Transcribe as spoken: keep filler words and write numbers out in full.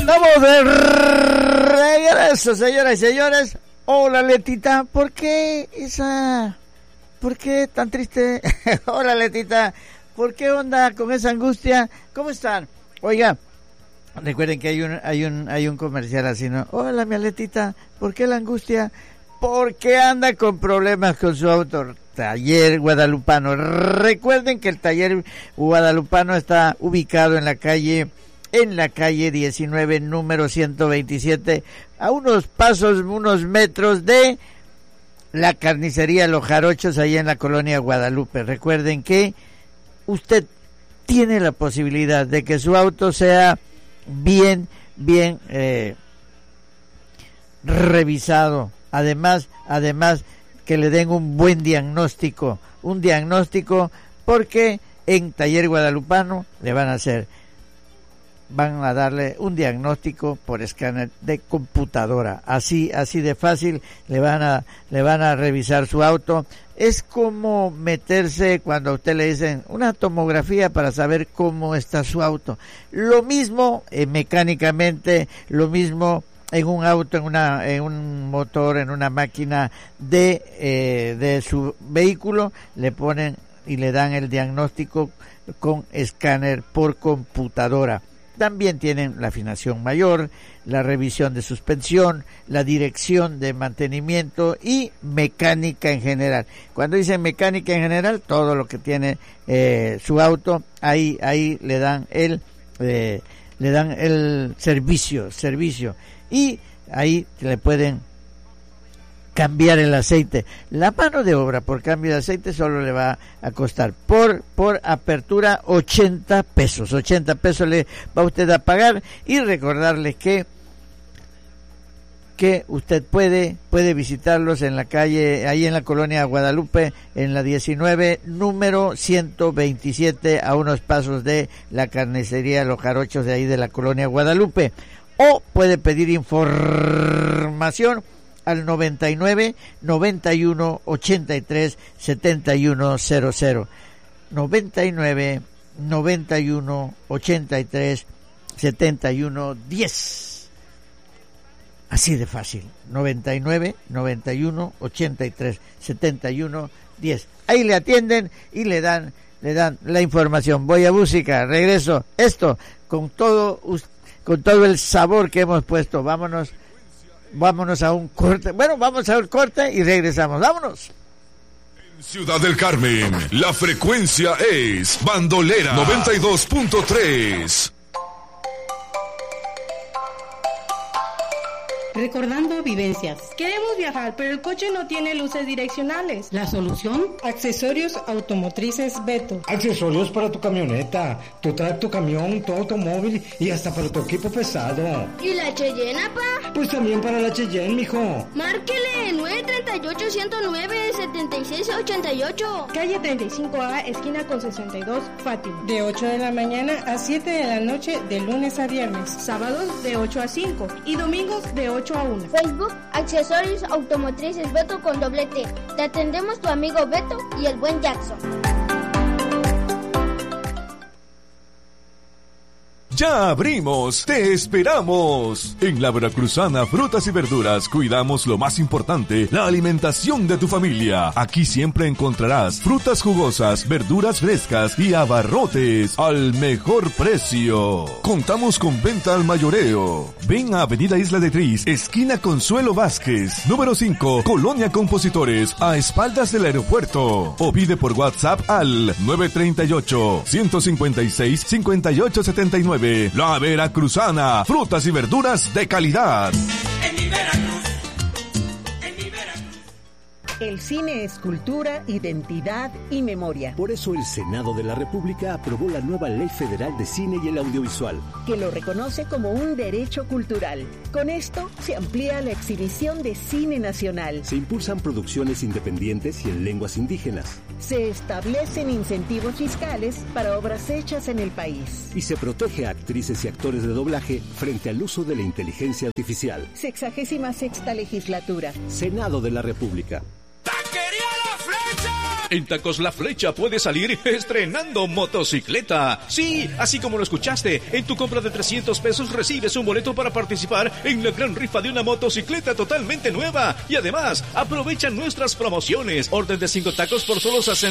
Andamos de regreso, señoras y señores. Hola, Letita, ¿por qué esa... ¿Por qué tan triste? Hola, Letita, ¿por qué onda con esa angustia? ¿Cómo están? Oiga, recuerden que hay un hay un hay un comercial así, ¿no? Hola, mi Letita, ¿por qué la angustia? Porque anda con problemas con su auto. Taller Guadalupano. Recuerden que el Taller Guadalupano está ubicado en la calle en la calle diecinueve, número ciento veintisiete, a unos pasos, unos metros de la carnicería Los Jarochos, ahí en la colonia Guadalupe. Recuerden que usted tiene la posibilidad de que su auto sea bien, bien eh, revisado. Además, además que le den un buen diagnóstico, un diagnóstico, porque en Taller Guadalupano le van a hacer, van a darle un diagnóstico por escáner de computadora, así, así de fácil, le van a, le van a revisar su auto. Es como meterse cuando a usted le dicen una tomografía para saber cómo está su auto. Lo mismo eh, mecánicamente, lo mismo en un auto, en una, en un motor, en una máquina de, eh, de su vehículo, le ponen y le dan el diagnóstico con escáner por computadora. También tienen la afinación mayor, la revisión de suspensión, la dirección de mantenimiento y mecánica en general. Cuando dicen mecánica en general, todo lo que tiene eh, su auto, ahí, ahí le dan el, eh, le dan el servicio, servicio. Y ahí le pueden cambiar el aceite. La mano de obra por cambio de aceite solo le va a costar por por apertura ochenta pesos. ochenta pesos le va usted a pagar, y recordarles que que usted puede puede visitarlos en la calle, ahí en la colonia Guadalupe, en la diecinueve, número ciento veintisiete, a unos pasos de la carnicería Los Jarochos de ahí de la colonia Guadalupe. O puede pedir información al noventa y nueve, noventa y uno, ochenta y tres, setenta y uno cero cero. noventa y nueve, noventa y uno, ochenta y tres, setenta y uno diez. Así de fácil. noventa y nueve, noventa y uno, ochenta y tres, setenta y uno diez. Ahí le atienden y le dan le dan la información. Voy a música, regreso. Esto con todo usted, con todo el sabor que hemos puesto. Vámonos, vámonos a un corte. Bueno, vamos a un corte y regresamos. Vámonos. En Ciudad del Carmen, la frecuencia es Bandolera noventa y dos punto tres. Recordando vivencias. Queremos viajar, pero el coche no tiene luces direccionales. ¿La solución? Accesorios automotrices Beto. Accesorios para tu camioneta, tu tracto camión, tu automóvil y hasta para tu equipo pesado. ¿Y la Cheyenne, pa? Pues también para la Cheyenne, mijo. Márquele nueve tres ocho, ciento nueve, setenta y seis ochenta y ocho. Calle treinta y cinco A, esquina con sesenta y dos, Fátima. De ocho de la mañana a siete de la noche, de lunes a viernes. Sábados de ocho a cinco y domingos de ocho a una. Facebook, Accesorios Automotrices Beto con doble T. Te atendemos tu amigo Beto y el buen Jackson. ¡Ya abrimos! ¡Te esperamos! En la Veracruzana Frutas y Verduras cuidamos lo más importante, la alimentación de tu familia. Aquí siempre encontrarás frutas jugosas, verduras frescas y abarrotes al mejor precio. Contamos con venta al mayoreo. Ven a Avenida Isla de Tris, esquina Consuelo Vázquez, número cinco, Colonia Compositores, a espaldas del aeropuerto. O pide por WhatsApp al nueve tres ocho, uno cinco seis, cinco ocho siete nueve. La Veracruzana, frutas y verduras de calidad. En mi Veracruz, en mi Veracruz. El cine es cultura, identidad y memoria. Por eso el Senado de la República aprobó la nueva Ley Federal de Cine y el Audiovisual, que lo reconoce como un derecho cultural. Con esto se amplía la exhibición de cine nacional. Se impulsan producciones independientes y en lenguas indígenas. Se establecen incentivos fiscales para obras hechas en el país. Y se protege a actrices y actores de doblaje frente al uso de la inteligencia artificial. Sexagésima sexta legislatura. Senado de la República. ¡Taquería La Flecha! En Tacos La Flecha puedes salir estrenando motocicleta. Sí, así como lo escuchaste, en tu compra de trescientos pesos recibes un boleto para participar en la gran rifa de una motocicleta totalmente nueva. Y además, aprovecha nuestras promociones. Orden de cinco tacos por solo sesenta